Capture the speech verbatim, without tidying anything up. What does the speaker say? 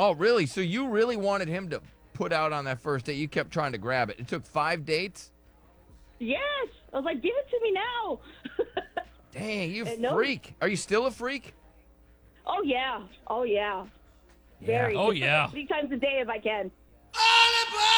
Oh, really? So you really wanted him to put out on that first date? You kept trying to grab it. It took five dates? Yes. I was like, give it to me now. Dang, you And no- freak. Are you still a freak? Oh, yeah. Oh, yeah. Very. Oh, yeah. Three times a day if I can. All aboard!